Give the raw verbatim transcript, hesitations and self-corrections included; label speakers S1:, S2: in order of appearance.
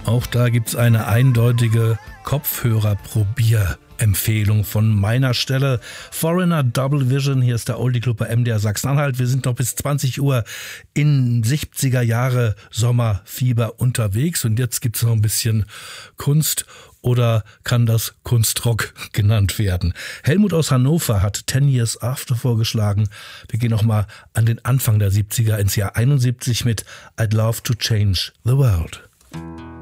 S1: Auch da gibt's eine eindeutige Kopfhörerprobierempfehlung von meiner Stelle. Foreigner Double Vision, hier ist der Oldie Club bei M D R Sachsen-Anhalt. Wir sind noch bis zwanzig Uhr in siebziger Jahre Sommerfieber unterwegs und jetzt gibt's noch ein bisschen Kunst. Oder kann das Kunstrock genannt werden? Helmut aus Hannover hat Ten Years After vorgeschlagen. Wir gehen noch mal an den Anfang der siebziger ins Jahr einundsiebzig mit I'd Love to Change the World.